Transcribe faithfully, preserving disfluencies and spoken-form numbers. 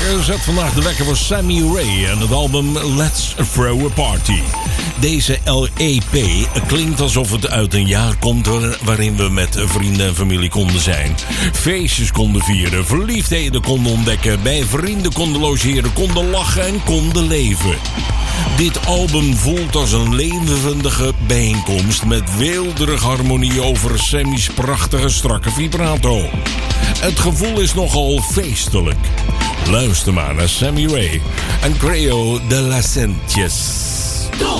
zet vandaag de wekker voor Sammy Ray en het album Let's Throw a Party. Deze L E P klinkt alsof het uit een jaar komt waarin we met vrienden en familie konden zijn. Feestjes konden vieren, verliefdheden konden ontdekken, bij vrienden konden logeren, konden lachen en konden leven. Dit album voelt als een levendige bijeenkomst met weelderige harmonie over Sammy's prachtige strakke vibrato. Het gevoel is nogal feestelijk. Luister maar naar Sammy Ray en Creo de las Sentias.